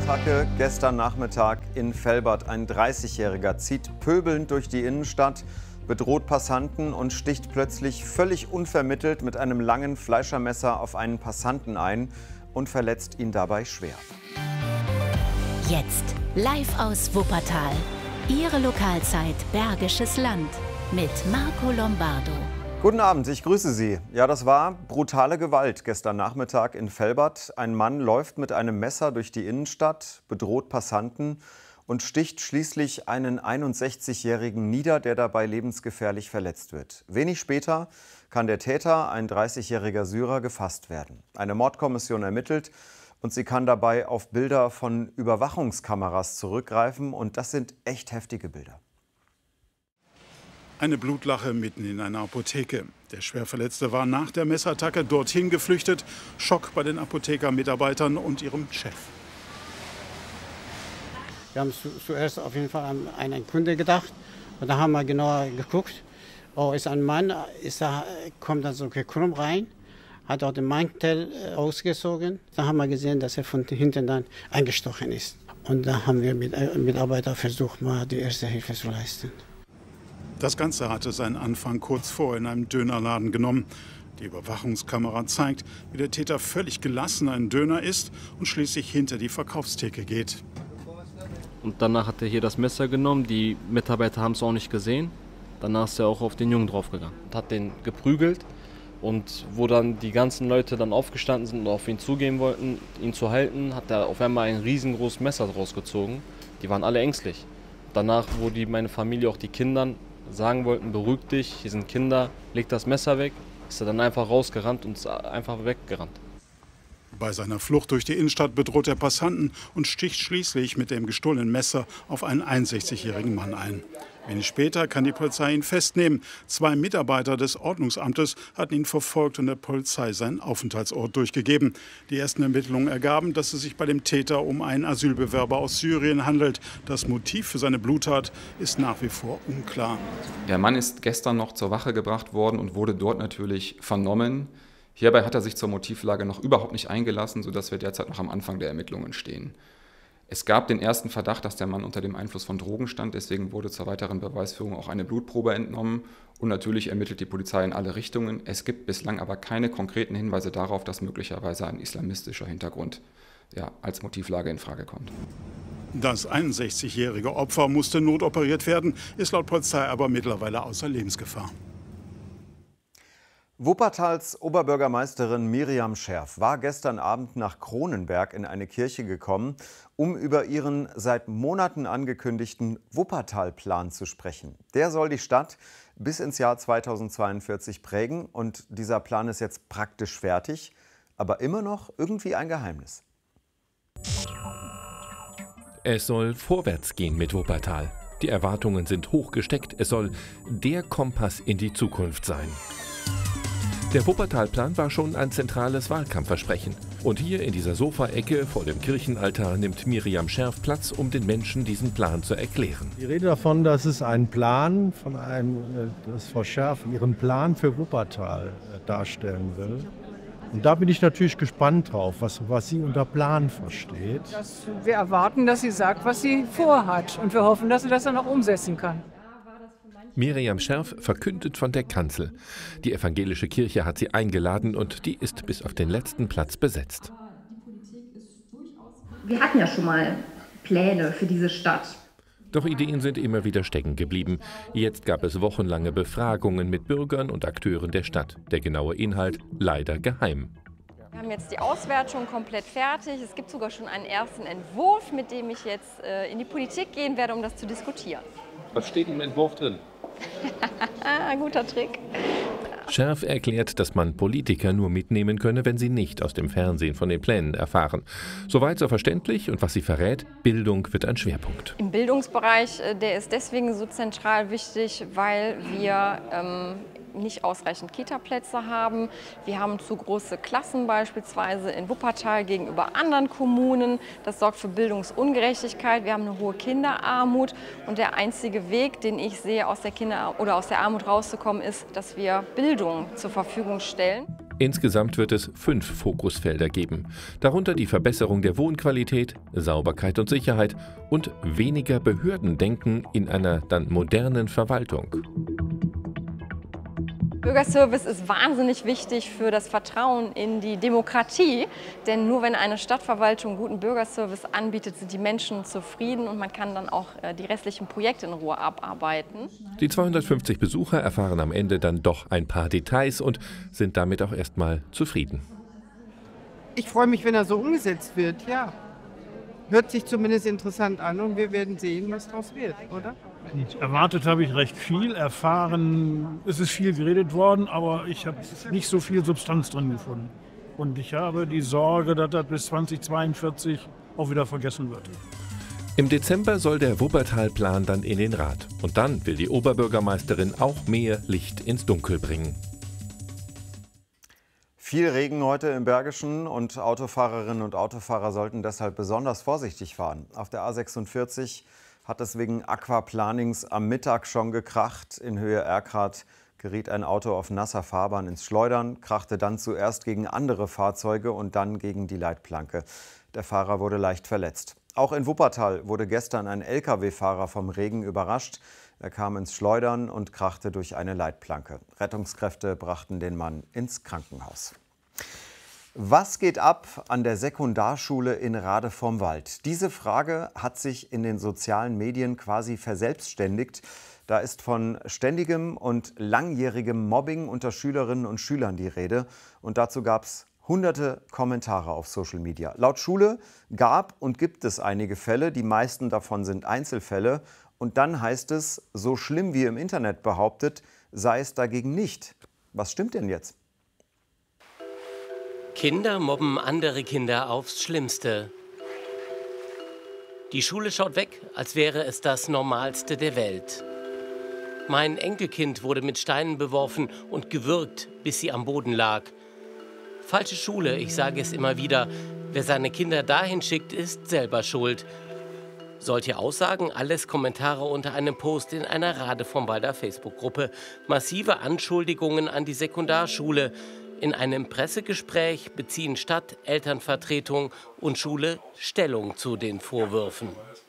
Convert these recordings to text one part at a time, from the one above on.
Messerattacke gestern Nachmittag in Velbert. Ein 30-Jähriger zieht pöbelnd durch die Innenstadt, bedroht Passanten und sticht plötzlich völlig unvermittelt mit einem langen Fleischermesser auf einen Passanten ein und verletzt ihn dabei schwer. Jetzt live aus Wuppertal. Ihre Lokalzeit Bergisches Land mit Marco Lombardo. Guten Abend, ich grüße Sie. Ja, das war brutale Gewalt gestern Nachmittag in Velbert. Ein Mann läuft mit einem Messer durch die Innenstadt, bedroht Passanten und sticht schließlich einen 61-Jährigen nieder, der dabei lebensgefährlich verletzt wird. Wenig später kann der Täter, ein 30-jähriger Syrer, gefasst werden. Eine Mordkommission ermittelt und sie kann dabei auf Bilder von Überwachungskameras zurückgreifen. Und das sind echt heftige Bilder. Eine Blutlache mitten in einer Apotheke. Der Schwerverletzte war nach der Messerattacke dorthin geflüchtet. Schock bei den Apothekermitarbeitern und ihrem Chef. Wir haben zuerst auf jeden Fall an einen Kunde gedacht. Und da haben wir genauer geguckt. Oh, ist ein Mann, kommt dann so krumm rein, hat auch den Mantel ausgezogen. Da haben wir gesehen, dass er von hinten dann eingestochen ist. Und da haben wir mit Mitarbeitern versucht, mal die erste Hilfe zu leisten. Das Ganze hatte seinen Anfang kurz vor in einem Dönerladen genommen. Die Überwachungskamera zeigt, wie der Täter völlig gelassen einen Döner isst und schließlich hinter die Verkaufstheke geht. Und danach hat er hier das Messer genommen, die Mitarbeiter haben es auch nicht gesehen. Danach ist er auch auf den Jungen draufgegangen und hat den geprügelt. Und wo dann die ganzen Leute dann aufgestanden sind und auf ihn zugehen wollten, ihn zu halten, hat er auf einmal ein riesengroßes Messer rausgezogen. Die waren alle ängstlich. Danach, wo meine Familie, auch die Kinder, sagen wollten, beruhig dich, hier sind Kinder, leg das Messer weg, ist er dann einfach rausgerannt und ist einfach weggerannt. Bei seiner Flucht durch die Innenstadt bedroht er Passanten und sticht schließlich mit dem gestohlenen Messer auf einen 61-jährigen Mann ein. Wenig später kann die Polizei ihn festnehmen. 2 Mitarbeiter des Ordnungsamtes hatten ihn verfolgt und der Polizei seinen Aufenthaltsort durchgegeben. Die ersten Ermittlungen ergaben, dass es sich bei dem Täter um einen Asylbewerber aus Syrien handelt. Das Motiv für seine Bluttat ist nach wie vor unklar. Der Mann ist gestern noch zur Wache gebracht worden und wurde dort natürlich vernommen. Hierbei hat er sich zur Motivlage noch überhaupt nicht eingelassen, sodass wir derzeit noch am Anfang der Ermittlungen stehen. Es gab den ersten Verdacht, dass der Mann unter dem Einfluss von Drogen stand. Deswegen wurde zur weiteren Beweisführung auch eine Blutprobe entnommen. Und natürlich ermittelt die Polizei in alle Richtungen. Es gibt bislang aber keine konkreten Hinweise darauf, dass möglicherweise ein islamistischer Hintergrund als Motivlage in Frage kommt. Das 61-jährige Opfer musste notoperiert werden, ist laut Polizei aber mittlerweile außer Lebensgefahr. Wuppertals Oberbürgermeisterin Miriam Scherf war gestern Abend nach Kronenberg in eine Kirche gekommen, um über ihren seit Monaten angekündigten Wuppertal-Plan zu sprechen. Der soll die Stadt bis ins Jahr 2042 prägen und dieser Plan ist jetzt praktisch fertig, aber immer noch irgendwie ein Geheimnis. Es soll vorwärts gehen mit Wuppertal. Die Erwartungen sind hoch gesteckt. Es soll der Kompass in die Zukunft sein. Der Wuppertal-Plan war schon ein zentrales Wahlkampfversprechen. Und hier in dieser Sofaecke vor dem Kirchenaltar nimmt Miriam Scherf Platz, um den Menschen diesen Plan zu erklären. Die Rede davon, dass es einen Plan dass Frau Scherf ihren Plan für Wuppertal darstellen will. Und da bin ich natürlich gespannt drauf, was sie unter Plan versteht. Wir erwarten, dass sie sagt, was sie vorhat. Und wir hoffen, dass sie das dann auch umsetzen kann. Miriam Scherf verkündet von der Kanzel. Die evangelische Kirche hat sie eingeladen und die ist bis auf den letzten Platz besetzt. Wir hatten ja schon mal Pläne für diese Stadt. Doch Ideen sind immer wieder stecken geblieben. Jetzt gab es wochenlange Befragungen mit Bürgern und Akteuren der Stadt. Der genaue Inhalt leider geheim. Wir haben jetzt die Auswertung komplett fertig. Es gibt sogar schon einen ersten Entwurf, mit dem ich jetzt in die Politik gehen werde, um das zu diskutieren. Was steht im Entwurf drin? Ein guter Trick. Scherf erklärt, dass man Politiker nur mitnehmen könne, wenn sie nicht aus dem Fernsehen von den Plänen erfahren. Soweit so verständlich und was sie verrät, Bildung wird ein Schwerpunkt. Im Bildungsbereich, der ist deswegen so zentral wichtig, weil wir nicht ausreichend Kita-Plätze haben. Wir haben zu große Klassen beispielsweise in Wuppertal gegenüber anderen Kommunen. Das sorgt für Bildungsungerechtigkeit. Wir haben eine hohe Kinderarmut und der einzige Weg, den ich sehe, aus der Armut rauszukommen, ist, dass wir Bildung zur Verfügung stellen. Insgesamt wird es 5 Fokusfelder geben, darunter die Verbesserung der Wohnqualität, Sauberkeit und Sicherheit und weniger Behördendenken in einer dann modernen Verwaltung. Bürgerservice ist wahnsinnig wichtig für das Vertrauen in die Demokratie, denn nur wenn eine Stadtverwaltung guten Bürgerservice anbietet, sind die Menschen zufrieden und man kann dann auch die restlichen Projekte in Ruhe abarbeiten. Die 250 Besucher erfahren am Ende dann doch ein paar Details und sind damit auch erstmal zufrieden. Ich freue mich, wenn er so umgesetzt wird, ja. Hört sich zumindest interessant an und wir werden sehen, was daraus wird, oder? Erwartet habe ich recht viel, erfahren, es ist viel geredet worden, aber ich habe nicht so viel Substanz drin gefunden. Und ich habe die Sorge, dass das bis 2042 auch wieder vergessen wird. Im Dezember soll der Wuppertal-Plan dann in den Rat. Und dann will die Oberbürgermeisterin auch mehr Licht ins Dunkel bringen. Viel Regen heute im Bergischen und Autofahrerinnen und Autofahrer sollten deshalb besonders vorsichtig fahren. Auf der A46 hat es wegen Aquaplanings am Mittag schon gekracht. In Höhe Erkrath geriet ein Auto auf nasser Fahrbahn ins Schleudern, krachte dann zuerst gegen andere Fahrzeuge und dann gegen die Leitplanke. Der Fahrer wurde leicht verletzt. Auch in Wuppertal wurde gestern ein Lkw-Fahrer vom Regen überrascht. Er kam ins Schleudern und krachte durch eine Leitplanke. Rettungskräfte brachten den Mann ins Krankenhaus. Was geht ab an der Sekundarschule in Rade vom Wald? Diese Frage hat sich in den sozialen Medien quasi verselbstständigt. Da ist von ständigem und langjährigem Mobbing unter Schülerinnen und Schülern die Rede. Und dazu gab es hunderte Kommentare auf Social Media. Laut Schule gab und gibt es einige Fälle, die meisten davon sind Einzelfälle. Und dann heißt es, so schlimm wie im Internet behauptet, sei es dagegen nicht. Was stimmt denn jetzt? Kinder mobben andere Kinder aufs Schlimmste. Die Schule schaut weg, als wäre es das Normalste der Welt. Mein Enkelkind wurde mit Steinen beworfen und gewürgt, bis sie am Boden lag. Falsche Schule, ich sage es immer wieder. Wer seine Kinder dahin schickt, ist selber schuld. Solche Aussagen, alles Kommentare unter einem Post in einer Rade vom Walder Facebook-Gruppe. Massive Anschuldigungen an die Sekundarschule. In einem Pressegespräch beziehen Stadt, Elternvertretung und Schule Stellung zu den Vorwürfen.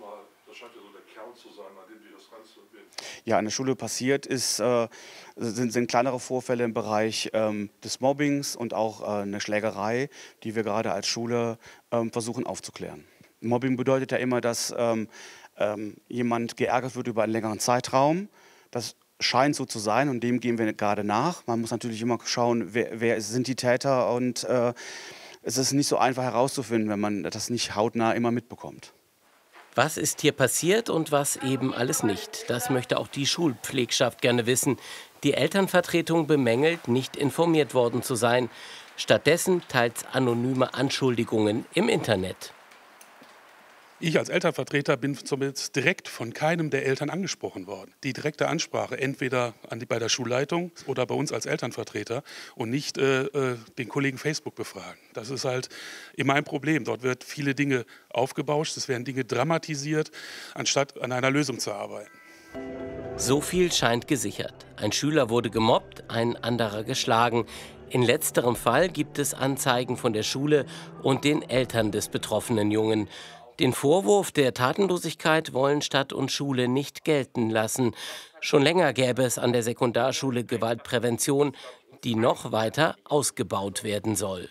Ja, an der Schule passiert ist, sind kleinere Vorfälle im Bereich des Mobbings und auch eine Schlägerei, die wir gerade als Schule versuchen aufzuklären. Mobbing bedeutet ja immer, dass jemand geärgert wird über einen längeren Zeitraum. Das scheint so zu sein und dem gehen wir gerade nach. Man muss natürlich immer schauen, wer sind die Täter und es ist nicht so einfach herauszufinden, wenn man das nicht hautnah immer mitbekommt. Was ist hier passiert und was eben alles nicht? Das möchte auch die Schulpflegschaft gerne wissen. Die Elternvertretung bemängelt, nicht informiert worden zu sein. Stattdessen teils anonyme Anschuldigungen im Internet. Ich als Elternvertreter bin zumindest direkt von keinem der Eltern angesprochen worden. Die direkte Ansprache entweder bei der Schulleitung oder bei uns als Elternvertreter und nicht den Kollegen Facebook befragen. Das ist halt immer ein Problem. Dort wird viele Dinge aufgebauscht, es werden Dinge dramatisiert, anstatt an einer Lösung zu arbeiten. So viel scheint gesichert. Ein Schüler wurde gemobbt, ein anderer geschlagen. In letzterem Fall gibt es Anzeigen von der Schule und den Eltern des betroffenen Jungen. Den Vorwurf der Tatenlosigkeit wollen Stadt und Schule nicht gelten lassen. Schon länger gäbe es an der Sekundarschule Gewaltprävention, die noch weiter ausgebaut werden soll.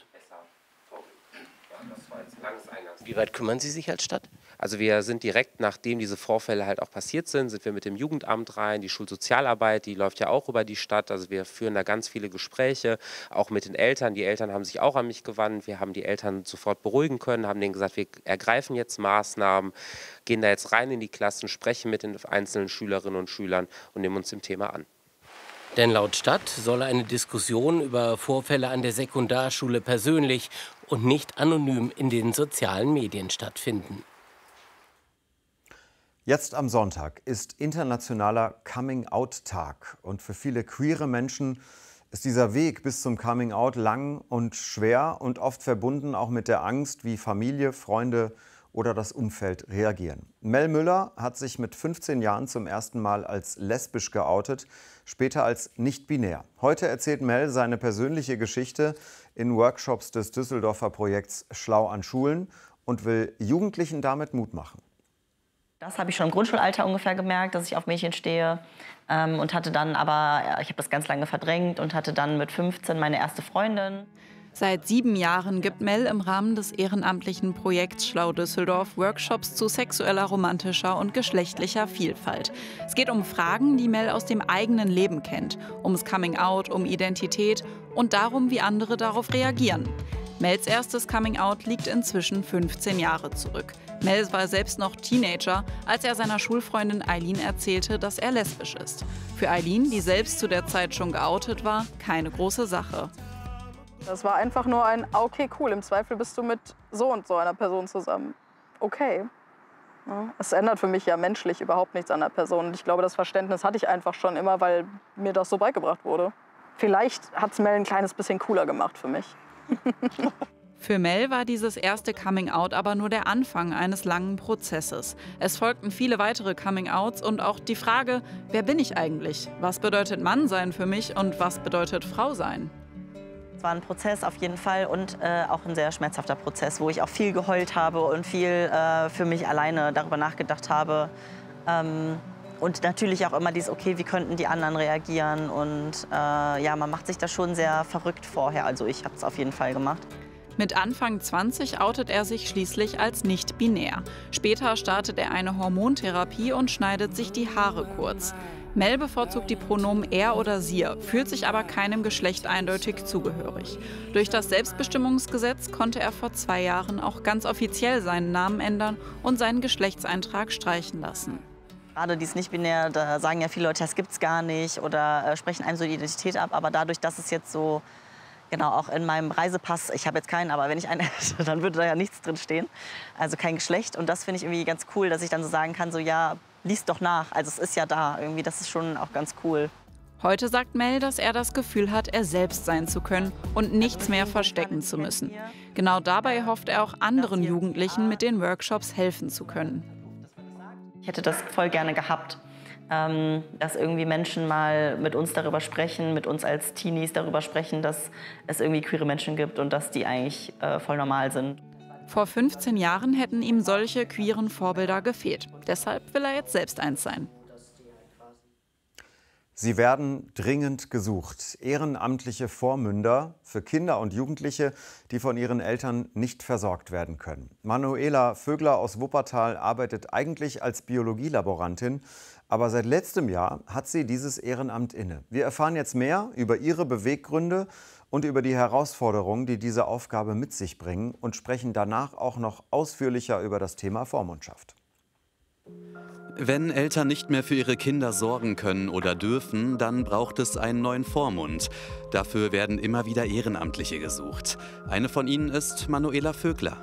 Wie weit kümmern Sie sich als Stadt? Also wir sind direkt, nachdem diese Vorfälle halt auch passiert sind wir mit dem Jugendamt rein. Die Schulsozialarbeit, die läuft ja auch über die Stadt. Also wir führen da ganz viele Gespräche, auch mit den Eltern. Die Eltern haben sich auch an mich gewandt. Wir haben die Eltern sofort beruhigen können, haben denen gesagt, wir ergreifen jetzt Maßnahmen, gehen da jetzt rein in die Klassen, sprechen mit den einzelnen Schülerinnen und Schülern und nehmen uns dem Thema an. Denn laut Stadt soll eine Diskussion über Vorfälle an der Sekundarschule persönlich und nicht anonym in den sozialen Medien stattfinden. Jetzt am Sonntag ist internationaler Coming-out-Tag. Und für viele queere Menschen ist dieser Weg bis zum Coming-out lang und schwer und oft verbunden auch mit der Angst, wie Familie, Freunde oder das Umfeld reagieren. Mel Müller hat sich mit 15 Jahren zum ersten Mal als lesbisch geoutet, später als nicht-binär. Heute erzählt Mel seine persönliche Geschichte in Workshops des Düsseldorfer Projekts Schlau an Schulen und will Jugendlichen damit Mut machen. Das habe ich schon im Grundschulalter ungefähr gemerkt, dass ich auf Mädchen stehe und hatte dann aber, ich habe das ganz lange verdrängt und hatte dann mit 15 meine erste Freundin. Seit 7 Jahren gibt Mel im Rahmen des ehrenamtlichen Projekts Schlau Düsseldorf Workshops zu sexueller, romantischer und geschlechtlicher Vielfalt. Es geht um Fragen, die Mel aus dem eigenen Leben kennt, ums Coming-out, um Identität und darum, wie andere darauf reagieren. Mels erstes Coming-out liegt inzwischen 15 Jahre zurück. Mel war selbst noch Teenager, als er seiner Schulfreundin Eileen erzählte, dass er lesbisch ist. Für Eileen, die selbst zu der Zeit schon geoutet war, keine große Sache. Das war einfach nur ein, okay, cool, im Zweifel bist du mit so und so einer Person zusammen. Okay. Ja, es ändert für mich ja menschlich überhaupt nichts an der Person. Und ich glaube, das Verständnis hatte ich einfach schon immer, weil mir das so beigebracht wurde. Vielleicht hat es Mel ein kleines bisschen cooler gemacht für mich. Für Mel war dieses erste Coming-out aber nur der Anfang eines langen Prozesses. Es folgten viele weitere Coming-outs und auch die Frage, wer bin ich eigentlich? Was bedeutet Mann sein für mich und was bedeutet Frau sein? Es war ein Prozess auf jeden Fall und auch ein sehr schmerzhafter Prozess, wo ich auch viel geheult habe und viel für mich alleine darüber nachgedacht habe. Und natürlich auch immer dieses, okay, wie könnten die anderen reagieren? Und ja, man macht sich da schon sehr verrückt vorher. Also ich habe es auf jeden Fall gemacht. Mit Anfang 20 outet er sich schließlich als nicht binär. Später startet er eine Hormontherapie und schneidet sich die Haare kurz. Mel bevorzugt die Pronomen er oder sie, fühlt sich aber keinem Geschlecht eindeutig zugehörig. Durch das Selbstbestimmungsgesetz konnte er vor 2 Jahren auch ganz offiziell seinen Namen ändern und seinen Geschlechtseintrag streichen lassen. Gerade dieses Nicht-Binär, da sagen ja viele Leute, das gibt's gar nicht oder sprechen einem so die Identität ab. Aber dadurch, dass es jetzt so, genau, auch in meinem Reisepass, ich habe jetzt keinen, aber wenn ich einen hätte, dann würde da ja nichts drin stehen. Also kein Geschlecht. Und das finde ich irgendwie ganz cool, dass ich dann so sagen kann, so ja, lies doch nach. Also es ist ja da. Irgendwie, das ist schon auch ganz cool. Heute sagt Mel, dass er das Gefühl hat, er selbst sein zu können und nichts mehr verstecken zu müssen. Genau dabei hofft er auch anderen Jugendlichen mit den Workshops helfen zu können. Ich hätte das voll gerne gehabt, dass irgendwie Menschen mal mit uns darüber sprechen, mit uns als Teenies darüber sprechen, dass es irgendwie queere Menschen gibt und dass die eigentlich voll normal sind. Vor 15 Jahren hätten ihm solche queeren Vorbilder gefehlt. Deshalb will er jetzt selbst eins sein. Sie werden dringend gesucht. Ehrenamtliche Vormünder für Kinder und Jugendliche, die von ihren Eltern nicht versorgt werden können. Manuela Vögler aus Wuppertal arbeitet eigentlich als Biologielaborantin, aber seit letztem Jahr hat sie dieses Ehrenamt inne. Wir erfahren jetzt mehr über ihre Beweggründe und über die Herausforderungen, die diese Aufgabe mit sich bringen und sprechen danach auch noch ausführlicher über das Thema Vormundschaft. Wenn Eltern nicht mehr für ihre Kinder sorgen können oder dürfen, dann braucht es einen neuen Vormund. Dafür werden immer wieder Ehrenamtliche gesucht. Eine von ihnen ist Manuela Vögler.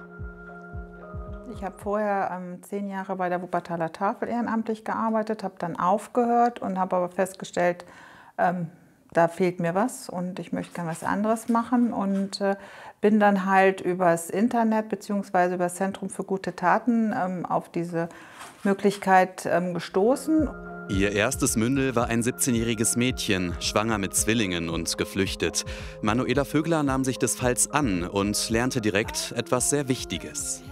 Ich habe vorher 10 Jahre bei der Wuppertaler Tafel ehrenamtlich gearbeitet, habe dann aufgehört und habe aber festgestellt, da fehlt mir was und ich möchte gerne was anderes machen und bin dann halt übers Internet bzw. über das Zentrum für gute Taten auf diese Möglichkeit gestoßen. Ihr erstes Mündel war ein 17-jähriges Mädchen, schwanger mit Zwillingen und geflüchtet. Manuela Vögler nahm sich des Falls an und lernte direkt etwas sehr Wichtiges.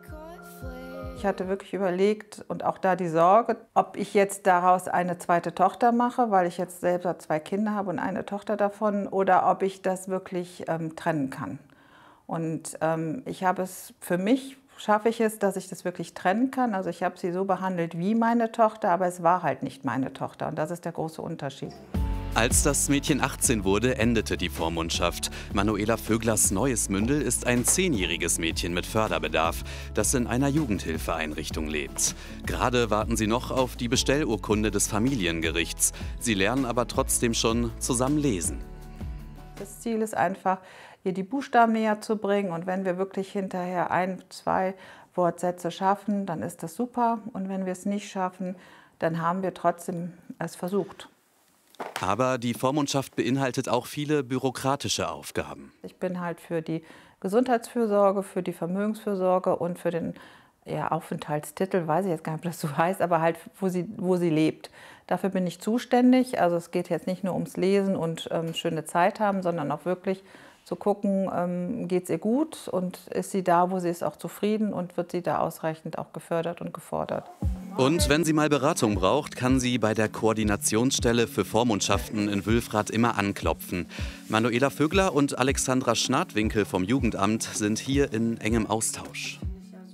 Ich hatte wirklich überlegt und auch da die Sorge, ob ich jetzt daraus eine zweite Tochter mache, weil ich jetzt selber 2 Kinder habe und eine Tochter davon, oder ob ich das wirklich trennen kann. Und ich habe es für mich, schaffe ich es, dass ich das wirklich trennen kann. Also ich habe sie so behandelt wie meine Tochter, aber es war halt nicht meine Tochter und das ist der große Unterschied. Als das Mädchen 18 wurde, endete die Vormundschaft. Manuela Vöglers neues Mündel ist ein 10-jähriges Mädchen mit Förderbedarf, das in einer Jugendhilfeeinrichtung lebt. Gerade warten sie noch auf die Bestellurkunde des Familiengerichts. Sie lernen aber trotzdem schon zusammen lesen. Das Ziel ist einfach, ihr die Buchstaben näher zu bringen und wenn wir wirklich hinterher 1, 2 Wortsätze schaffen, dann ist das super und wenn wir es nicht schaffen, dann haben wir trotzdem es versucht. Aber die Vormundschaft beinhaltet auch viele bürokratische Aufgaben. Ich bin halt für die Gesundheitsfürsorge, für die Vermögensfürsorge und für den ja, Aufenthaltstitel, weiß ich jetzt gar nicht, ob das so heißt, aber halt, wo sie lebt. Dafür bin ich zuständig. Also es geht jetzt nicht nur ums Lesen und schöne Zeit haben, sondern auch wirklich zu gucken, geht es ihr gut und ist sie da, wo sie ist, auch zufrieden und wird sie da ausreichend auch gefördert und gefordert. Und wenn sie mal Beratung braucht, kann sie bei der Koordinationsstelle für Vormundschaften in Wülfrath immer anklopfen. Manuela Vögler und Alexandra Schnadwinkel vom Jugendamt sind hier in engem Austausch.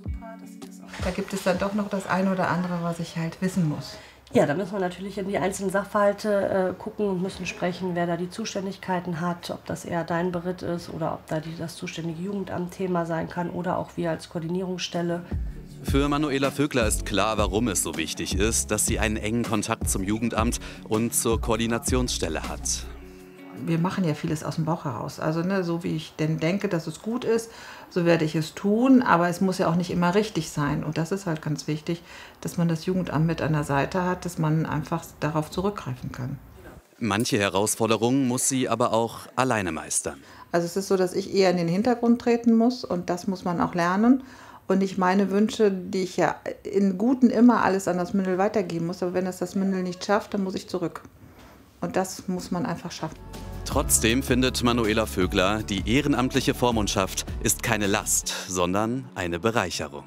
Da gibt es dann doch noch das eine oder andere, was ich halt wissen muss. Ja, da müssen wir natürlich in die einzelnen Sachverhalte gucken und müssen sprechen, wer da die Zuständigkeiten hat, ob das eher dein Beritt ist oder ob da das zuständige Jugendamt Thema sein kann oder auch wir als Koordinierungsstelle. Für Manuela Vögler ist klar, warum es so wichtig ist, dass sie einen engen Kontakt zum Jugendamt und zur Koordinationsstelle hat. Wir machen ja vieles aus dem Bauch heraus. Also so wie ich denn denke, dass es gut ist, so werde ich es tun. Aber es muss ja auch nicht immer richtig sein. Und das ist halt ganz wichtig, dass man das Jugendamt mit an der Seite hat, dass man einfach darauf zurückgreifen kann. Manche Herausforderungen muss sie aber auch alleine meistern. Also es ist so, dass ich eher in den Hintergrund treten muss und das muss man auch lernen. Und nicht meine Wünsche, die ich ja in Guten immer alles an das Mündel weitergeben muss. Aber wenn es das Mündel nicht schafft, dann muss ich zurück. Und das muss man einfach schaffen. Trotzdem findet Manuela Vögler, die ehrenamtliche Vormundschaft ist keine Last, sondern eine Bereicherung.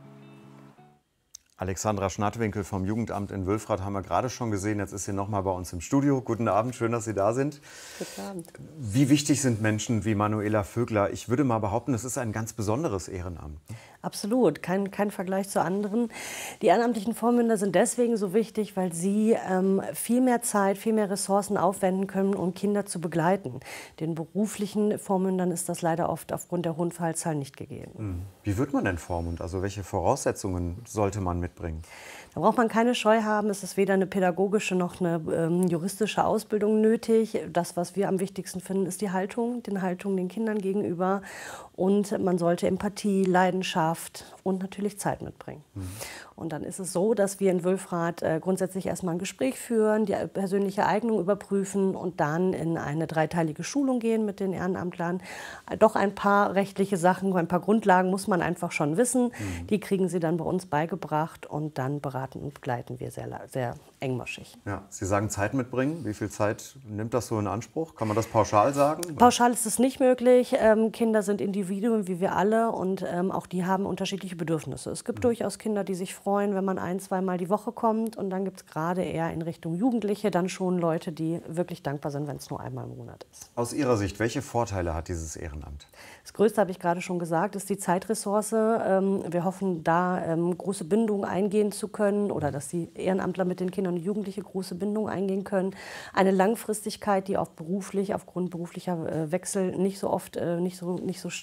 Alexandra Schnadwinkel vom Jugendamt in Wülfrath haben wir gerade schon gesehen. Jetzt ist sie noch mal bei uns im Studio. Guten Abend, schön, dass Sie da sind. Guten Abend. Wie wichtig sind Menschen wie Manuela Vögler? Ich würde mal behaupten, es ist ein ganz besonderes Ehrenamt. Absolut, kein Vergleich zu anderen. Die ehrenamtlichen Vormünder sind deswegen so wichtig, weil sie viel mehr Zeit, viel mehr Ressourcen aufwenden können, um Kinder zu begleiten. Den beruflichen Vormündern ist das leider oft aufgrund der hohen Fallzahl nicht gegeben. Wie wird man denn Vormund? Also welche Voraussetzungen sollte man mitbringen? Da braucht man keine Scheu haben. Es ist weder eine pädagogische noch eine juristische Ausbildung nötig. Das, was wir am wichtigsten finden, ist die Haltung den Kindern gegenüber. Und man sollte Empathie, Leidenschaft und natürlich Zeit mitbringen. Und dann ist es so, dass wir in Wülfrath grundsätzlich erstmal ein Gespräch führen, die persönliche Eignung überprüfen und dann in eine 3-teilige Schulung gehen mit den Ehrenamtlern. Doch ein paar rechtliche Sachen, ein paar Grundlagen muss man einfach schon wissen. Die kriegen sie dann bei uns beigebracht und dann beraten und begleiten wir sehr engmaschig. Ja, Sie sagen Zeit mitbringen. Wie viel Zeit nimmt das so in Anspruch? Kann man das pauschal sagen? Pauschal ist es nicht möglich. Kinder sind Individuen wie wir alle und auch die haben unterschiedliche Bedürfnisse. Es gibt durchaus Kinder, die sich freuen, wenn man 1-2 Mal die Woche kommt. Und dann gibt es gerade eher in Richtung Jugendliche dann schon Leute, die wirklich dankbar sind, wenn es nur einmal im Monat ist. Aus Ihrer Sicht, welche Vorteile hat dieses Ehrenamt? Das Größte, habe ich gerade schon gesagt, ist die Zeitressource. Wir hoffen, da große Bindungen eingehen zu können oder dass die Ehrenamtler mit den Kindern und Jugendlichen große Bindungen eingehen können. Eine Langfristigkeit, die aufgrund beruflicher Wechsel nicht so oft, nicht so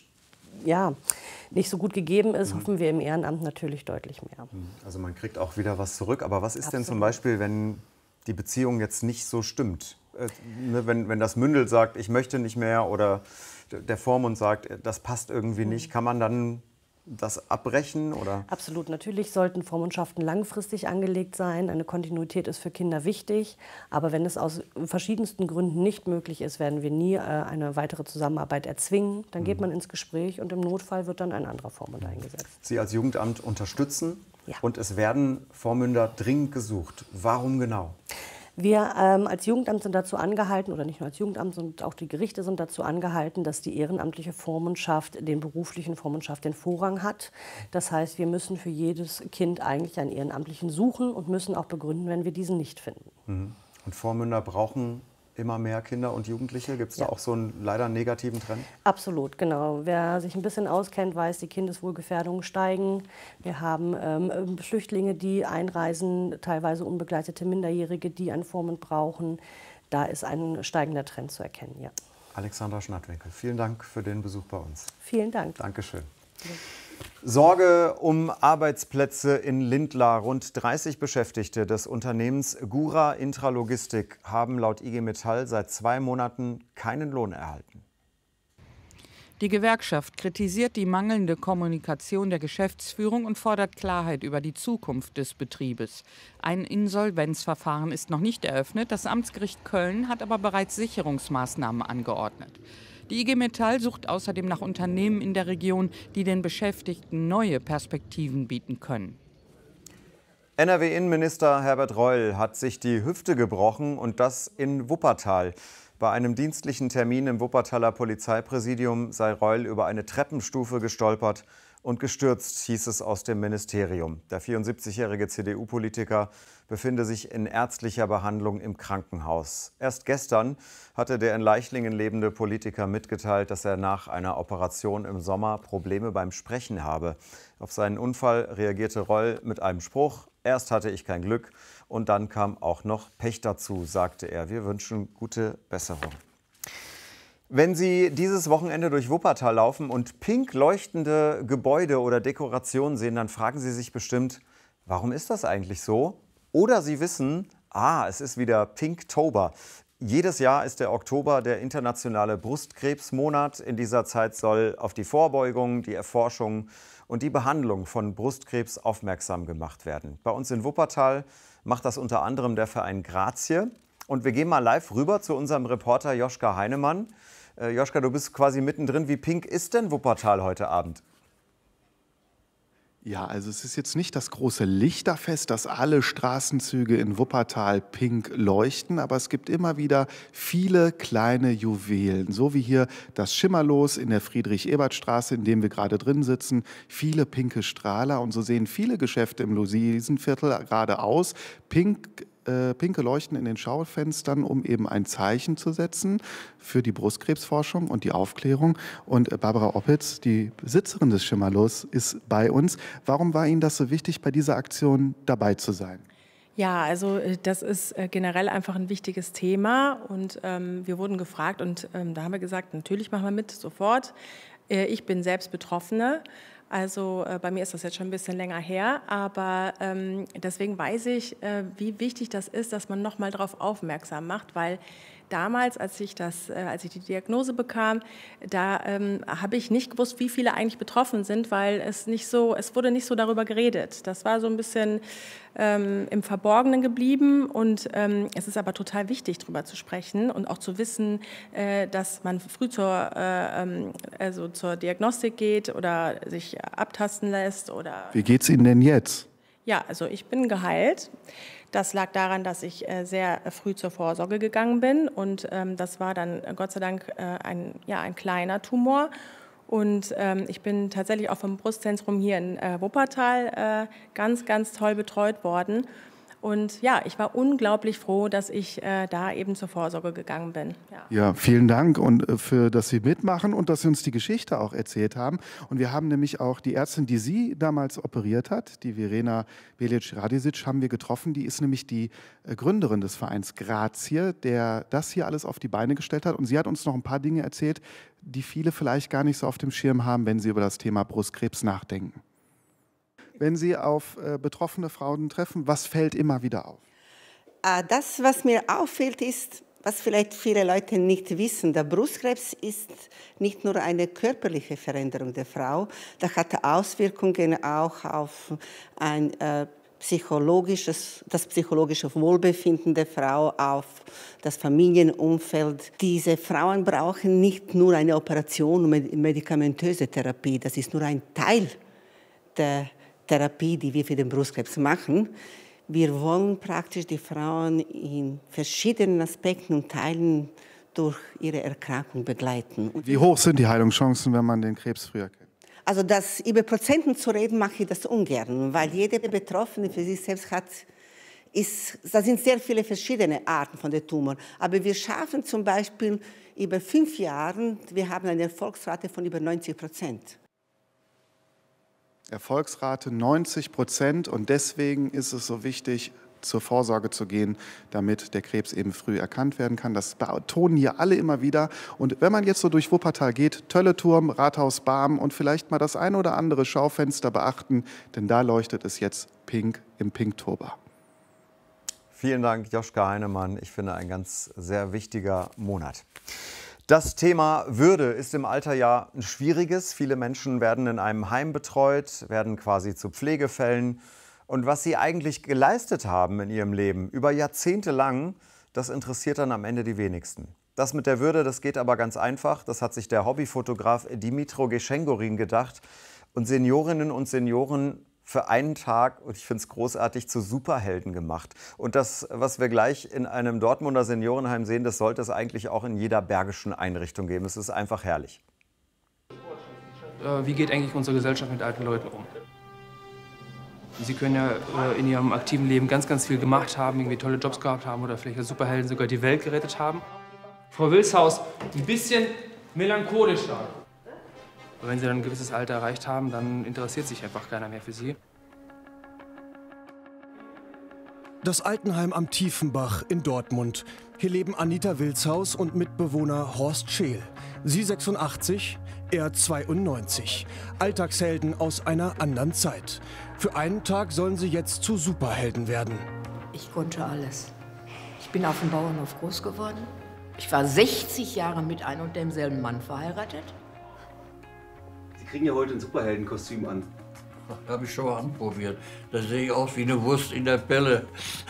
gut gegeben ist, hoffen wir im Ehrenamt natürlich deutlich mehr. Also man kriegt auch wieder was zurück. Aber was ist denn zum Beispiel, wenn die Beziehung jetzt nicht so stimmt? Wenn das Mündel sagt, ich möchte nicht mehr, oder der Vormund sagt, das passt irgendwie nicht, kann man dann das abbrechen? Oder? Absolut. Natürlich sollten Vormundschaften langfristig angelegt sein. Eine Kontinuität ist für Kinder wichtig. Aber wenn es aus verschiedensten Gründen nicht möglich ist, werden wir nie eine weitere Zusammenarbeit erzwingen. Dann geht man ins Gespräch und im Notfall wird dann ein anderer Vormund eingesetzt. Sie als Jugendamt unterstützen Ja. und es werden Vormünder dringend gesucht. Warum genau? Wir als Jugendamt sind dazu angehalten, oder nicht nur als Jugendamt, sondern auch die Gerichte sind dazu angehalten, dass die ehrenamtliche Vormundschaft den beruflichen Vormundschaft den Vorrang hat. Das heißt, wir müssen für jedes Kind eigentlich einen Ehrenamtlichen suchen und müssen auch begründen, wenn wir diesen nicht finden. Und Vormünder brauchen immer mehr Kinder und Jugendliche? Gibt es da auch so einen leider negativen Trend? Absolut, genau. Wer sich ein bisschen auskennt, weiß, die Kindeswohlgefährdungen steigen. Wir haben Flüchtlinge, die einreisen, teilweise unbegleitete Minderjährige, die einen Vormund brauchen. Da ist ein steigender Trend zu erkennen, ja. Alexandra Schnadwinkel, vielen Dank für den Besuch bei uns. Vielen Dank. Dankeschön. Sorge um Arbeitsplätze in Lindlar. Rund 30 Beschäftigte des Unternehmens Gura Intralogistik haben laut IG Metall seit 2 Monaten keinen Lohn erhalten. Die Gewerkschaft kritisiert die mangelnde Kommunikation der Geschäftsführung und fordert Klarheit über die Zukunft des Betriebes. Ein Insolvenzverfahren ist noch nicht eröffnet. Das Amtsgericht Köln hat aber bereits Sicherungsmaßnahmen angeordnet. Die IG Metall sucht außerdem nach Unternehmen in der Region, die den Beschäftigten neue Perspektiven bieten können. NRW-Innenminister Herbert Reul hat sich die Hüfte gebrochen und das in Wuppertal. Bei einem dienstlichen Termin im Wuppertaler Polizeipräsidium sei Reul über eine Treppenstufe gestolpert und gestürzt, hieß es aus dem Ministerium. Der 74-jährige CDU-Politiker befinde sich in ärztlicher Behandlung im Krankenhaus. Erst gestern hatte der in Leichlingen lebende Politiker mitgeteilt, dass er nach einer Operation im Sommer Probleme beim Sprechen habe. Auf seinen Unfall reagierte Reul mit einem Spruch: Erst hatte ich kein Glück und dann kam auch noch Pech dazu, sagte er. Wir wünschen gute Besserung. Wenn Sie dieses Wochenende durch Wuppertal laufen und pink leuchtende Gebäude oder Dekorationen sehen, dann fragen Sie sich bestimmt, warum ist das eigentlich so? Oder Sie wissen, es ist wieder Pinktober. Jedes Jahr ist der Oktober der internationale Brustkrebsmonat. In dieser Zeit soll auf die Vorbeugung, die Erforschung und die Behandlung von Brustkrebs aufmerksam gemacht werden. Bei uns in Wuppertal macht das unter anderem der Verein Grazie. Und wir gehen mal live rüber zu unserem Reporter Joschka Heinemann. Joschka, du bist quasi mittendrin. Wie pink ist denn Wuppertal heute Abend? Ja, also es ist jetzt nicht das große Lichterfest, dass alle Straßenzüge in Wuppertal pink leuchten, aber es gibt immer wieder viele kleine Juwelen, so wie hier das Schimmerlos in der Friedrich-Ebert-Straße, in dem wir gerade drin sitzen, viele pinke Strahler, und so sehen viele Geschäfte im Luisenviertel gerade aus. Pinke Leuchten in den Schaufenstern, um eben ein Zeichen zu setzen für die Brustkrebsforschung und die Aufklärung. Und Barbara Oppitz, die Besitzerin des Schimmerlos, ist bei uns. Warum war Ihnen das so wichtig, bei dieser Aktion dabei zu sein? Ja, also das ist generell einfach ein wichtiges Thema und wir wurden gefragt und da haben wir gesagt, natürlich machen wir mit, sofort. Ich bin selbst Betroffene. Also bei mir ist das jetzt schon ein bisschen länger her, aber deswegen weiß ich, wie wichtig das ist, dass man noch mal darauf aufmerksam macht, weil damals, als ich die Diagnose bekam, da habe ich nicht gewusst, wie viele eigentlich betroffen sind, weil es wurde nicht so darüber geredet. Das war so ein bisschen im Verborgenen geblieben und es ist aber total wichtig, darüber zu sprechen und auch zu wissen, dass man früh zur Diagnostik geht oder sich abtasten lässt. Wie geht's Ihnen denn jetzt? Ja, also ich bin geheilt. Das lag daran, dass ich sehr früh zur Vorsorge gegangen bin und das war dann Gott sei Dank ein kleiner Tumor. Und ich bin tatsächlich auch vom Brustzentrum hier in Wuppertal ganz, ganz toll betreut worden. Und ja, ich war unglaublich froh, dass ich da eben zur Vorsorge gegangen bin. Ja, vielen Dank und dass Sie mitmachen und dass Sie uns die Geschichte auch erzählt haben. Und wir haben nämlich auch die Ärztin, die Sie damals operiert hat, die Verena Belic-Radisic, haben wir getroffen. Die ist nämlich die Gründerin des Vereins Grazie, der das hier alles auf die Beine gestellt hat. Und sie hat uns noch ein paar Dinge erzählt, die viele vielleicht gar nicht so auf dem Schirm haben, wenn sie über das Thema Brustkrebs nachdenken. Wenn Sie auf betroffene Frauen treffen, was fällt immer wieder auf? Das, was mir auffällt, ist, was vielleicht viele Leute nicht wissen, der Brustkrebs ist nicht nur eine körperliche Veränderung der Frau, das hat Auswirkungen auch auf das psychologische Wohlbefinden der Frau, auf das Familienumfeld. Diese Frauen brauchen nicht nur eine Operation und medikamentöse Therapie, das ist nur ein Teil der Therapie, die wir für den Brustkrebs machen. Wir wollen praktisch die Frauen in verschiedenen Aspekten und Teilen durch ihre Erkrankung begleiten. Wie hoch sind die Heilungschancen, wenn man den Krebs früher kennt? Also über Prozenten zu reden, mache ich das ungern, weil jede Betroffene für sich selbst hat, da sind sehr viele verschiedene Arten von der Tumor. Aber wir schaffen zum Beispiel über 5 Jahre, wir haben eine Erfolgsrate von über 90%. Erfolgsrate 90% und deswegen ist es so wichtig, zur Vorsorge zu gehen, damit der Krebs eben früh erkannt werden kann. Das betonen hier alle immer wieder. Und wenn man jetzt so durch Wuppertal geht, Tölleturm, Rathaus Barm und vielleicht mal das ein oder andere Schaufenster beachten, denn da leuchtet es jetzt pink im Pinktober. Vielen Dank, Joschka Heinemann. Ich finde, ein ganz sehr wichtiger Monat. Das Thema Würde ist im Alter ja ein schwieriges. Viele Menschen werden in einem Heim betreut, werden quasi zu Pflegefällen. Und was sie eigentlich geleistet haben in ihrem Leben, über Jahrzehnte lang, das interessiert dann am Ende die wenigsten. Das mit der Würde, das geht aber ganz einfach. Das hat sich der Hobbyfotograf Dimitro Geschengorin gedacht. Und Seniorinnen und Senioren für einen Tag, und ich finde es großartig, zu Superhelden gemacht. Und das, was wir gleich in einem Dortmunder Seniorenheim sehen, das sollte es eigentlich auch in jeder bergischen Einrichtung geben. Es ist einfach herrlich. Wie geht eigentlich unsere Gesellschaft mit alten Leuten um? Sie können ja in ihrem aktiven Leben ganz, ganz viel gemacht haben, irgendwie tolle Jobs gehabt haben oder vielleicht als Superhelden sogar die Welt gerettet haben. Frau Wilshaus, ein bisschen melancholischer. Aber wenn Sie dann ein gewisses Alter erreicht haben, dann interessiert sich einfach keiner mehr für Sie. Das Altenheim am Tiefenbach in Dortmund. Hier leben Anita Wilshaus und Mitbewohner Horst Scheel. Sie 86, er 92. Alltagshelden aus einer anderen Zeit. Für einen Tag sollen sie jetzt zu Superhelden werden. Ich konnte alles. Ich bin auf dem Bauernhof groß geworden. Ich war 60 Jahre mit einem und demselben Mann verheiratet. Sie kriegen ja heute ein Superheldenkostüm an. Habe ich schon mal anprobiert. Da sehe ich aus wie eine Wurst in der Pelle.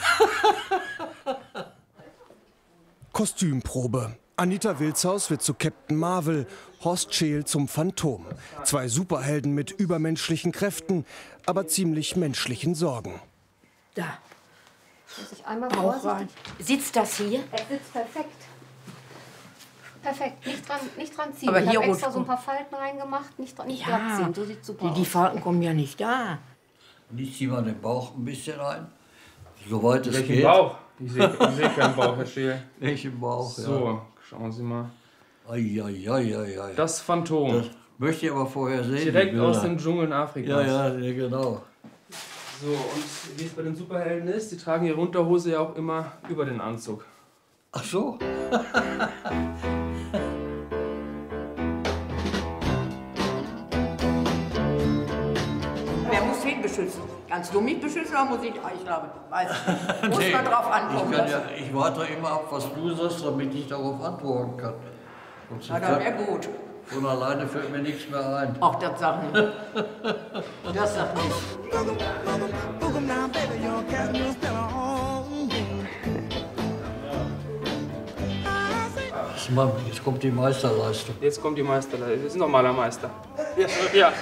Kostümprobe. Anita Wilshaus wird zu Captain Marvel, Horst Scheel zum Phantom. Zwei Superhelden mit übermenschlichen Kräften, aber ziemlich menschlichen Sorgen. Da. Muss ich einmal Bauch rein. Sitzt das hier? Er sitzt perfekt. Perfekt, nicht dran ziehen. Aber ich hier habe extra rot- so ein paar Falten reingemacht, nicht glatt ziehen, so sieht super Die aus. Falten kommen ja nicht da. Und ich ziehe mal den Bauch ein bisschen rein, soweit es Welchen geht. Bauch? Ich sehe keinen Bauch, Herr Scheel. Welchen Bauch, ja. So, schauen Sie mal. Ei. Das Phantom. Das möchte ich aber vorher sehen. Direkt die Bilder. aus den Dschungeln Afrikas. Ja, genau. So, und wie es bei den Superhelden ist, die tragen ihre Unterhose ja auch immer über den Anzug. Ach so? Wer muss wen beschützen? Kannst du mich beschützen oder muss ich? Ich glaube, muss man drauf ankommen lassen. Ich warte immer ab, was du sagst, damit ich darauf antworten kann. Na, dann wäre gut. Von alleine fällt mir nichts mehr ein. Ach, das sag nicht. Das sag nicht. Jetzt kommt die Meisterleistung. Jetzt kommt die Meisterleistung. Das ist ein normaler Meister. Ja.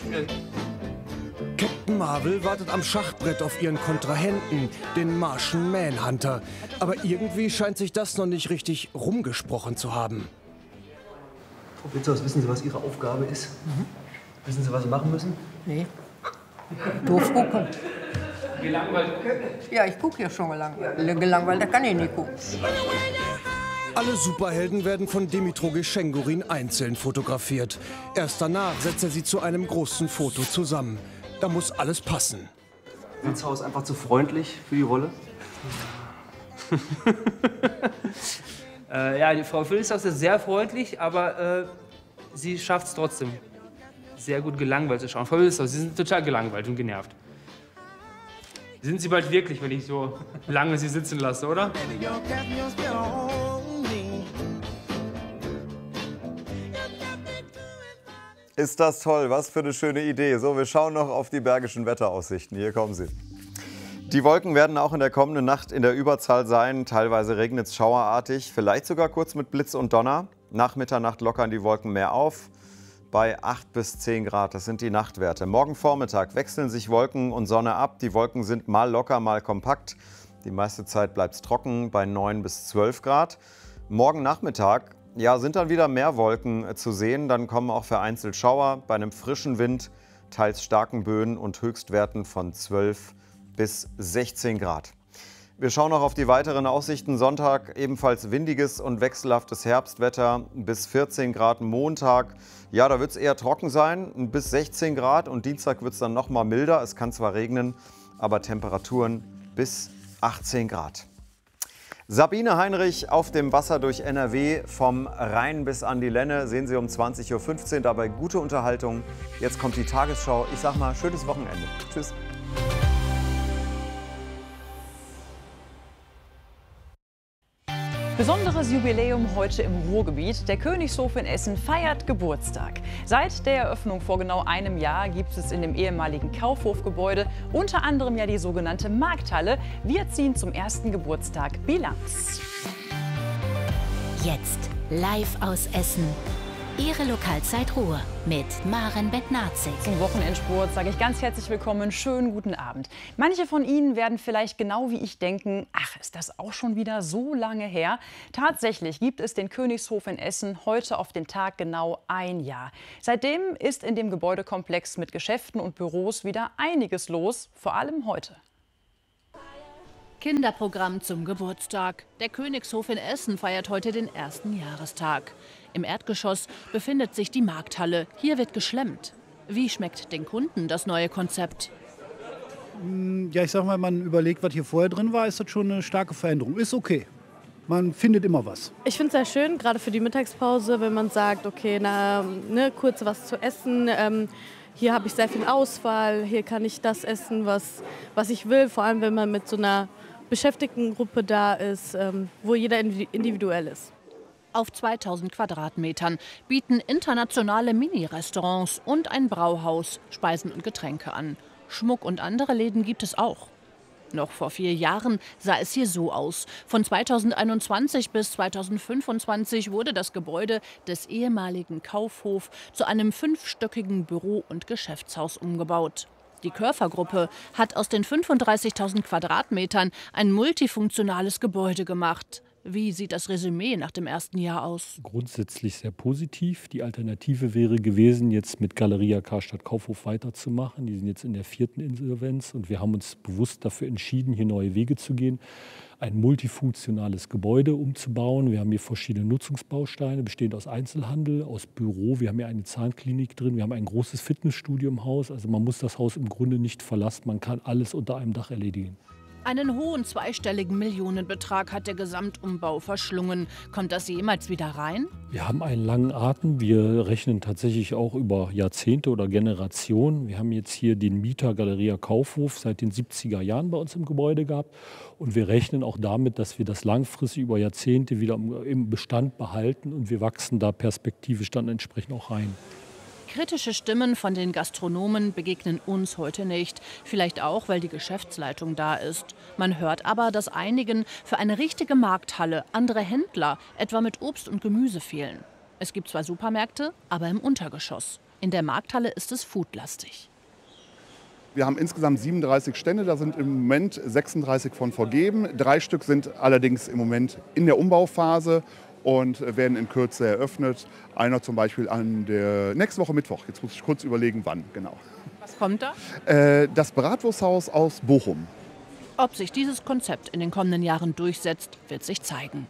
Captain Marvel wartet am Schachbrett auf ihren Kontrahenten, den Martian Manhunter. Aber irgendwie scheint sich das noch nicht richtig rumgesprochen zu haben. Frau Wilshaus, wissen Sie, was Ihre Aufgabe ist? Wissen Sie, was Sie machen müssen? Nee. Doof gucken. Gelangweilt. Ja, ich gucke ja schon gelangweilt. Gelangweilt, da kann ich nicht gucken. Alle Superhelden werden von Dimitro Geschengorin einzeln fotografiert. Erst danach setzt er sie zu einem großen Foto zusammen. Da muss alles passen. Wilshaus einfach zu freundlich für die Rolle? Ja, die Frau Wilshaus ist sehr freundlich, aber sie schafft es trotzdem, sehr gut gelangweilt zu schauen. Frau Wilshaus, Sie sind total gelangweilt und genervt. Sind Sie bald wirklich, wenn ich so lange Sie sitzen lasse, oder? Ist das toll, was für eine schöne Idee. So, wir schauen noch auf die bergischen Wetteraussichten. Hier kommen sie. Die Wolken werden auch in der kommenden Nacht in der Überzahl sein. Teilweise regnet es schauerartig, vielleicht sogar kurz mit Blitz und Donner. Nach Mitternacht lockern die Wolken mehr auf, bei 8 bis 10 Grad. Das sind die Nachtwerte. Morgen Vormittag wechseln sich Wolken und Sonne ab. Die Wolken sind mal locker, mal kompakt. Die meiste Zeit bleibt es trocken bei 9 bis 12 Grad. Morgen Nachmittag sind dann wieder mehr Wolken zu sehen. Dann kommen auch vereinzelt Schauer bei einem frischen Wind, teils starken Böen und Höchstwerten von 12 bis 16 Grad. Wir schauen noch auf die weiteren Aussichten. Sonntag ebenfalls windiges und wechselhaftes Herbstwetter bis 14 Grad. Montag, ja, da wird es eher trocken sein, bis 16 Grad. Und Dienstag wird es dann noch mal milder. Es kann zwar regnen, aber Temperaturen bis 18 Grad. Sabine Heinrich auf dem Wasser durch NRW vom Rhein bis an die Lenne. Sehen Sie um 20:15 Uhr. Dabei gute Unterhaltung. Jetzt kommt die Tagesschau. Ich sag mal, schönes Wochenende. Tschüss. Besonderes Jubiläum heute im Ruhrgebiet. Der Königshof in Essen feiert Geburtstag. Seit der Eröffnung vor genau einem Jahr gibt es in dem ehemaligen Kaufhofgebäude unter anderem ja die sogenannte Markthalle. Wir ziehen zum ersten Geburtstag Bilanz. Jetzt live aus Essen. Ihre Lokalzeit Ruhr mit Maren Bednarczyk. Zum Wochenendsport sage ich ganz herzlich willkommen, schönen guten Abend. Manche von Ihnen werden vielleicht genau wie ich denken, ach, ist das auch schon wieder so lange her? Tatsächlich gibt es den Königshof in Essen heute auf den Tag genau ein Jahr. Seitdem ist in dem Gebäudekomplex mit Geschäften und Büros wieder einiges los, vor allem heute. Kinderprogramm zum Geburtstag. Der Königshof in Essen feiert heute den ersten Jahrestag. Im Erdgeschoss befindet sich die Markthalle. Hier wird geschlemmt. Wie schmeckt den Kunden das neue Konzept? Ja, ich sag mal, man überlegt, was hier vorher drin war, ist das schon eine starke Veränderung. Ist okay. Man findet immer was. Ich finde es sehr schön, gerade für die Mittagspause, wenn man sagt, okay, kurz was zu essen. Hier habe ich sehr viel Auswahl. Hier kann ich das essen, was ich will. Vor allem, wenn man mit so einer Beschäftigtengruppe da ist, wo jeder individuell ist. Auf 2000 Quadratmetern bieten internationale Mini-Restaurants und ein Brauhaus Speisen und Getränke an. Schmuck und andere Läden gibt es auch. Noch vor 4 Jahren sah es hier so aus. Von 2021 bis 2025 wurde das Gebäude des ehemaligen Kaufhof zu einem 5-stöckigen Büro- und Geschäftshaus umgebaut. Die Körfer-Gruppe hat aus den 35.000 Quadratmetern ein multifunktionales Gebäude gemacht. Wie sieht das Resümee nach dem ersten Jahr aus? Grundsätzlich sehr positiv. Die Alternative wäre gewesen, jetzt mit Galeria Karstadt Kaufhof weiterzumachen. Die sind jetzt in der 4. Insolvenz und wir haben uns bewusst dafür entschieden, hier neue Wege zu gehen, ein multifunktionales Gebäude umzubauen. Wir haben hier verschiedene Nutzungsbausteine, bestehend aus Einzelhandel, aus Büro. Wir haben hier eine Zahnklinik drin, wir haben ein großes Fitnessstudio im Haus. Also man muss das Haus im Grunde nicht verlassen, man kann alles unter einem Dach erledigen. Einen hohen zweistelligen Millionenbetrag hat der Gesamtumbau verschlungen. Kommt das jemals wieder rein? Wir haben einen langen Atem. Wir rechnen tatsächlich auch über Jahrzehnte oder Generationen. Wir haben jetzt hier den Mieter Galeria Kaufhof seit den 70er Jahren bei uns im Gebäude gehabt. Und wir rechnen auch damit, dass wir das langfristig über Jahrzehnte wieder im Bestand behalten. Und wir wachsen da perspektivisch dann entsprechend auch rein. Kritische Stimmen von den Gastronomen begegnen uns heute nicht. Vielleicht auch, weil die Geschäftsleitung da ist. Man hört aber, dass einigen für eine richtige Markthalle andere Händler, etwa mit Obst und Gemüse, fehlen. Es gibt zwar Supermärkte, aber im Untergeschoss. In der Markthalle ist es foodlastig. Wir haben insgesamt 37 Stände, da sind im Moment 36 von vergeben. 3 Stück sind allerdings im Moment in der Umbauphase und werden in Kürze eröffnet. Einer zum Beispiel an der nächste Woche Mittwoch. Jetzt muss ich kurz überlegen, wann genau. Was kommt da? Das Bratwursthaus aus Bochum. Ob sich dieses Konzept in den kommenden Jahren durchsetzt, wird sich zeigen.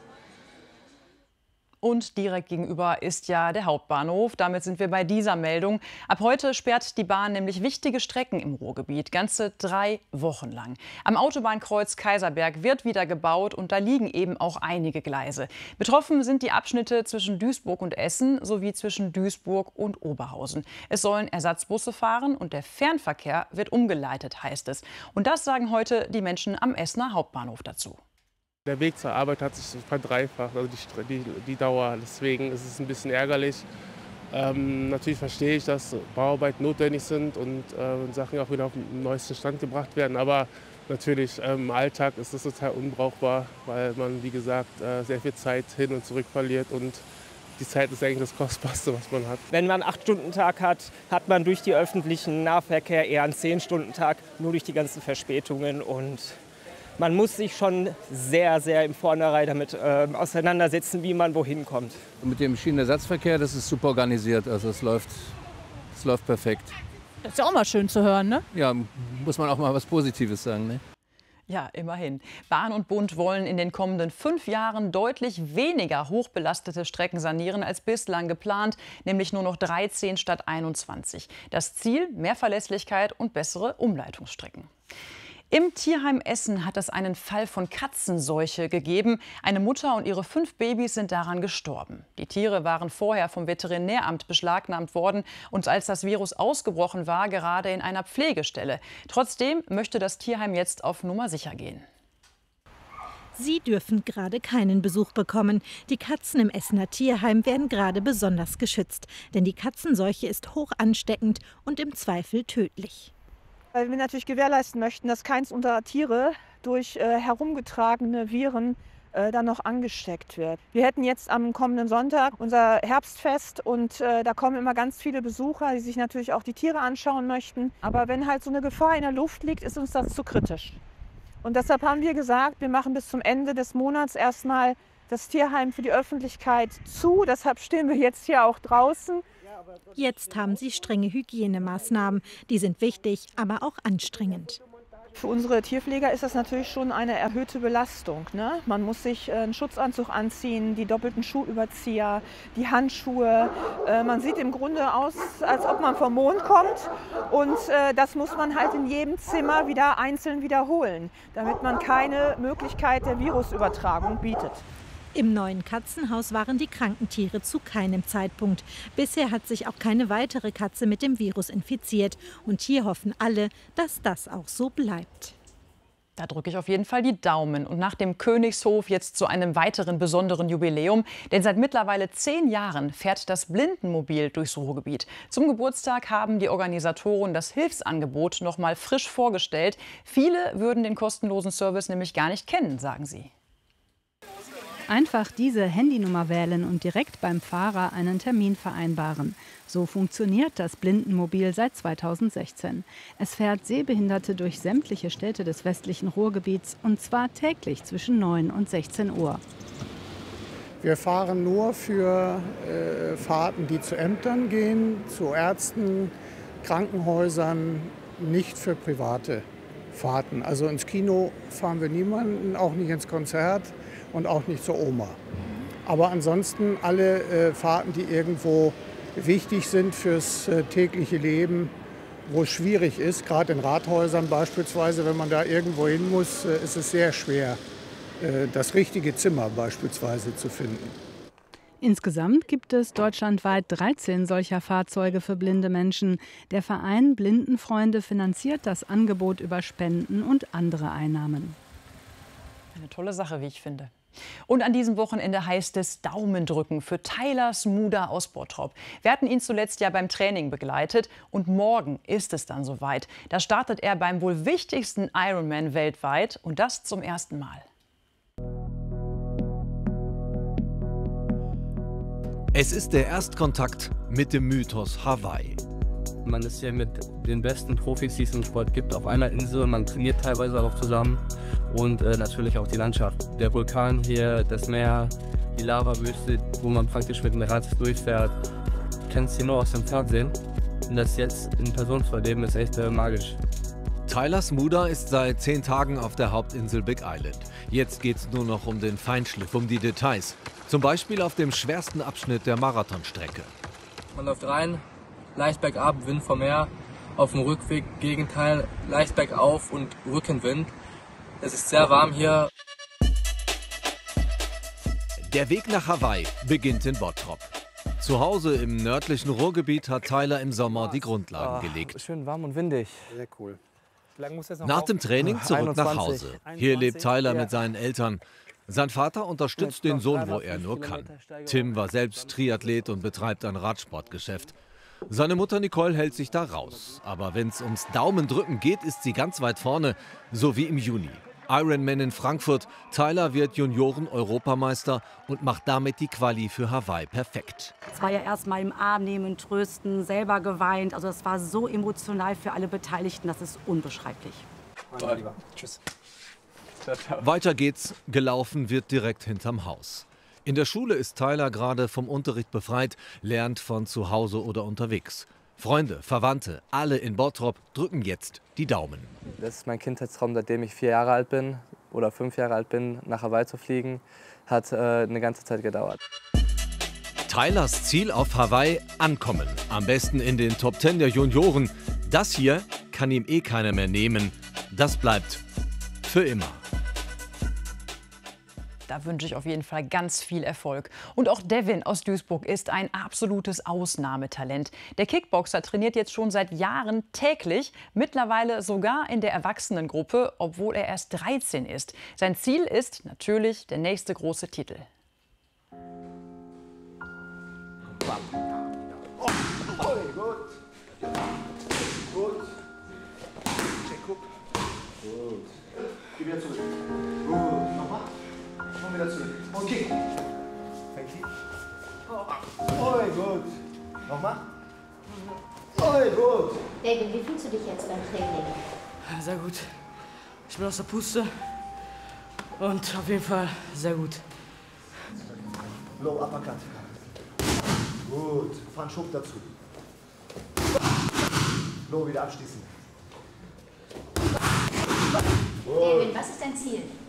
Und direkt gegenüber ist ja der Hauptbahnhof. Damit sind wir bei dieser Meldung. Ab heute sperrt die Bahn nämlich wichtige Strecken im Ruhrgebiet. Ganze 3 Wochen lang. Am Autobahnkreuz Kaiserberg wird wieder gebaut und da liegen eben auch einige Gleise. Betroffen sind die Abschnitte zwischen Duisburg und Essen sowie zwischen Duisburg und Oberhausen. Es sollen Ersatzbusse fahren und der Fernverkehr wird umgeleitet, heißt es. Und das sagen heute die Menschen am Essener Hauptbahnhof dazu. Der Weg zur Arbeit hat sich verdreifacht, also die Dauer. Deswegen ist es ein bisschen ärgerlich. Natürlich verstehe ich, dass Bauarbeiten notwendig sind und Sachen auch wieder auf den neuesten Stand gebracht werden. Aber natürlich im Alltag ist es total unbrauchbar, weil man, wie gesagt, sehr viel Zeit hin und zurück verliert. Und die Zeit ist eigentlich das Kostbarste, was man hat. Wenn man einen 8-Stunden-Tag hat, hat man durch die öffentlichen Nahverkehr eher einen 10-Stunden-Tag, nur durch die ganzen Verspätungen. Und man muss sich schon sehr, sehr im Vornherein damit auseinandersetzen, wie man wohin kommt. Und mit dem Schienenersatzverkehr, das ist super organisiert. Also es läuft perfekt. Das ist ja auch mal schön zu hören, ne? Ja, muss man auch mal was Positives sagen, ne? Ja, immerhin. Bahn und Bund wollen in den kommenden 5 Jahren deutlich weniger hochbelastete Strecken sanieren als bislang geplant, nämlich nur noch 13 statt 21. Das Ziel: mehr Verlässlichkeit und bessere Umleitungsstrecken. Im Tierheim Essen hat es einen Fall von Katzenseuche gegeben. Eine Mutter und ihre 5 Babys sind daran gestorben. Die Tiere waren vorher vom Veterinäramt beschlagnahmt worden und als das Virus ausgebrochen war, gerade in einer Pflegestelle. Trotzdem möchte das Tierheim jetzt auf Nummer sicher gehen. Sie dürfen gerade keinen Besuch bekommen. Die Katzen im Essener Tierheim werden gerade besonders geschützt. Denn die Katzenseuche ist hoch ansteckend und im Zweifel tödlich. Weil wir natürlich gewährleisten möchten, dass keins unserer Tiere durch herumgetragene Viren dann noch angesteckt wird. Wir hätten jetzt am kommenden Sonntag unser Herbstfest und da kommen immer ganz viele Besucher, die sich natürlich auch die Tiere anschauen möchten. Aber wenn halt so eine Gefahr in der Luft liegt, ist uns das zu kritisch. Und deshalb haben wir gesagt, wir machen bis zum Ende des Monats erstmal das Tierheim für die Öffentlichkeit zu. Deshalb stehen wir jetzt hier auch draußen. Jetzt haben sie strenge Hygienemaßnahmen. Die sind wichtig, aber auch anstrengend. Für unsere Tierpfleger ist das natürlich schon eine erhöhte Belastung, ne? Man muss sich einen Schutzanzug anziehen, die doppelten Schuhüberzieher, die Handschuhe. Man sieht im Grunde aus, als ob man vom Mond kommt. Und das muss man halt in jedem Zimmer wieder einzeln wiederholen, damit man keine Möglichkeit der Virusübertragung bietet. Im neuen Katzenhaus waren die kranken Tiere zu keinem Zeitpunkt. Bisher hat sich auch keine weitere Katze mit dem Virus infiziert. Und hier hoffen alle, dass das auch so bleibt. Da drücke ich auf jeden Fall die Daumen. Und nach dem Königshof jetzt zu einem weiteren besonderen Jubiläum. Denn seit mittlerweile 10 Jahren fährt das Blindenmobil durchs Ruhrgebiet. Zum Geburtstag haben die Organisatoren das Hilfsangebot noch mal frisch vorgestellt. Viele würden den kostenlosen Service nämlich gar nicht kennen, sagen sie. Einfach diese Handynummer wählen und direkt beim Fahrer einen Termin vereinbaren. So funktioniert das Blindenmobil seit 2016. Es fährt Sehbehinderte durch sämtliche Städte des westlichen Ruhrgebiets und zwar täglich zwischen 9 und 16 Uhr. Wir fahren nur für Fahrten, die zu Ämtern gehen, zu Ärzten, Krankenhäusern, nicht für private Fahrten. Also ins Kino fahren wir niemanden, auch nicht ins Konzert. Und auch nicht zur Oma. Aber ansonsten alle Fahrten, die irgendwo wichtig sind fürs tägliche Leben, wo es schwierig ist, gerade in Rathäusern beispielsweise, wenn man da irgendwo hin muss, ist es sehr schwer, das richtige Zimmer beispielsweise zu finden. Insgesamt gibt es deutschlandweit 13 solcher Fahrzeuge für blinde Menschen. Der Verein Blindenfreunde finanziert das Angebot über Spenden und andere Einnahmen. Eine tolle Sache, wie ich finde. Und an diesem Wochenende heißt es Daumen drücken für Tyler Smuda aus Bottrop. Wir hatten ihn zuletzt ja beim Training begleitet und morgen ist es dann soweit. Da startet er beim wohl wichtigsten Ironman weltweit und das zum ersten Mal. Es ist der Erstkontakt mit dem Mythos Hawaii. Man ist hier mit den besten Profis, die es im Sport gibt, auf einer Insel. Man trainiert teilweise auch zusammen und natürlich auch die Landschaft. Der Vulkan hier, das Meer, die Lavawüste, wo man praktisch mit dem Rad durchfährt. Du kennst hier nur aus dem Fernsehen und das jetzt in Person zu erleben ist echt magisch. Tyler Smuda ist seit 10 Tagen auf der Hauptinsel Big Island. Jetzt geht es nur noch um den Feinschliff, um die Details. Zum Beispiel auf dem schwersten Abschnitt der Marathonstrecke. Man läuft rein, leicht bergab, Wind vom Meer. Auf dem Rückweg Gegenteil, leicht bergauf und Rückenwind. Es ist sehr warm hier. Der Weg nach Hawaii beginnt in Bottrop. Zu Hause im nördlichen Ruhrgebiet hat Tyler im Sommer die Grundlagen gelegt. Schön warm und windig. Sehr cool. Nach dem Training zurück nach Hause. Hier lebt Tyler mit seinen Eltern. Sein Vater unterstützt den Sohn, wo er nur kann. Tim war selbst Triathlet und betreibt ein Radsportgeschäft. Seine Mutter Nicole hält sich da raus. Aber wenn es ums Daumendrücken geht, ist sie ganz weit vorne, so wie im Juni. Ironman in Frankfurt. Tyler wird Junioren-Europameister und macht damit die Quali für Hawaii perfekt. Es war ja erst mal im Arm nehmen, trösten, selber geweint. Also es war so emotional für alle Beteiligten, das ist unbeschreiblich. Tschüss. Weiter geht's. Gelaufen wird direkt hinterm Haus. In der Schule ist Tyler gerade vom Unterricht befreit, lernt von zu Hause oder unterwegs. Freunde, Verwandte, alle in Bottrop drücken jetzt die Daumen. Das ist mein Kindheitstraum, seitdem ich 4 Jahre alt bin oder 5 Jahre alt bin, nach Hawaii zu fliegen. Hat eine ganze Zeit gedauert. Tylers Ziel auf Hawaii: ankommen. Am besten in den Top 10 der Junioren. Das hier kann ihm eh keiner mehr nehmen. Das bleibt für immer. Da wünsche ich auf jeden Fall ganz viel Erfolg. Und auch Devin aus Duisburg ist ein absolutes Ausnahmetalent. Der Kickboxer trainiert jetzt schon seit Jahren täglich, mittlerweile sogar in der Erwachsenengruppe, obwohl er erst 13 ist. Sein Ziel ist natürlich der nächste große Titel. komm wieder zurück. Und kick. Fängt die. Oh, gut. Nochmal. Oh, gut. David, wie fühlst du dich jetzt beim Training? Sehr gut. Ich bin aus der Puste. Und auf jeden Fall sehr gut. Low Uppercut. Gut. Fahr einen Schub dazu. Low wieder abschließen. David, was ist dein Ziel?